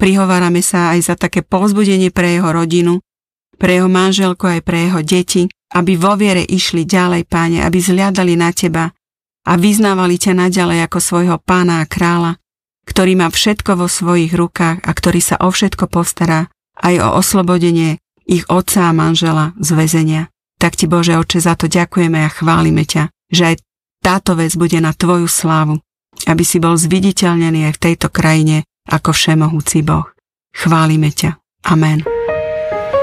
prihovárame sa aj za také povzbudenie pre jeho rodinu, pre jeho manželku aj pre jeho deti, aby vo viere išli ďalej, Páne, aby zhliadali na Teba a vyznávali ťa naďalej ako svojho Pána a kráľa, ktorý má všetko vo svojich rukách a ktorý sa o všetko postará, aj o oslobodenie ich otca a manžela z väzenia. Tak Ti, Bože Otče, za to ďakujeme a chválime ťa, že aj táto vec bude na Tvoju slávu, aby si bol zviditeľnený aj v tejto krajine ako všemohúci Boh. Chválime ťa. Amen.